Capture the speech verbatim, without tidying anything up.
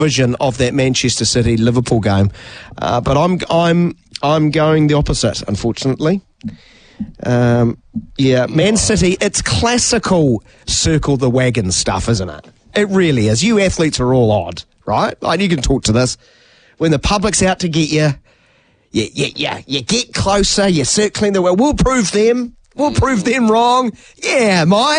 vision of that Manchester City Liverpool game. Uh, but I'm I'm I'm going the opposite, unfortunately. Um, yeah, Man City, it's classical circle the wagon stuff, isn't it? It really is. You athletes are all odd, right? Like, you can talk to this. When the public's out to get you, you, you, you, you get closer, you're circling the way. We'll prove them. We'll prove them wrong. Yeah, my.